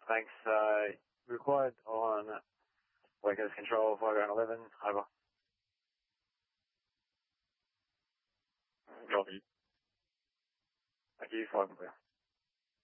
thanks. Required on Wakers Control, flight ground 11, over. Copy. Thank you, flight clear.